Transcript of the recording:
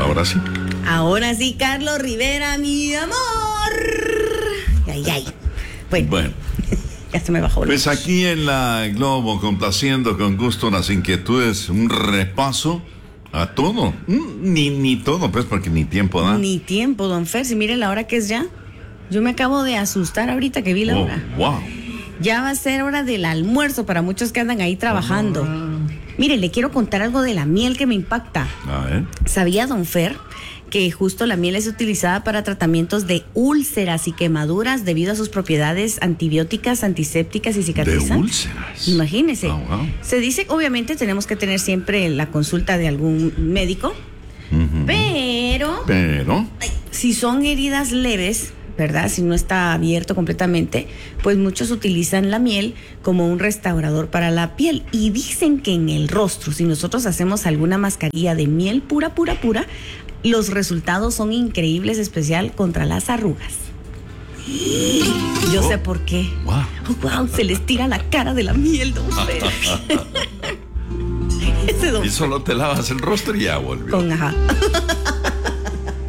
Ahora sí. Ahora sí, Carlos Rivera, mi amor. Ay. Bueno. Ya se me bajó. Pues aquí en la Globo, complaciendo con gusto las inquietudes, un repaso a todo. Ni todo, pues, porque ni tiempo da. Ni tiempo, don Fer. Si mire la hora que es ya. Yo me acabo de asustar ahorita que vi la hora. Wow. Ya va a ser hora del almuerzo para muchos que andan ahí trabajando. Mire, le quiero contar algo de la miel que me impacta. A ver. ¿Sabía, don Fer, que justo la miel es utilizada para tratamientos de úlceras y quemaduras debido a sus propiedades antibióticas, antisépticas y cicatrizantes? ¿De úlceras? Imagínese. Wow. Se dice, obviamente, tenemos que tener siempre la consulta de algún médico, pero si son heridas leves, ¿verdad? Si no está abierto completamente, pues muchos utilizan la miel como un restaurador para la piel. Y dicen que en el rostro, si nosotros hacemos alguna mascarilla de miel pura, los resultados son increíbles, especial contra las arrugas. Yo sé por qué. Wow, se les tira la cara de la miel, don Fer. Y solo te lavas el rostro y ya volvió. Con ajá.